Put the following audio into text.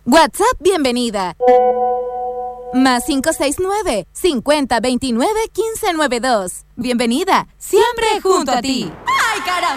WhatsApp bienvenida. Más 569-5029-1592. Bienvenida, siempre junto a ti. ¡Ay, caramba!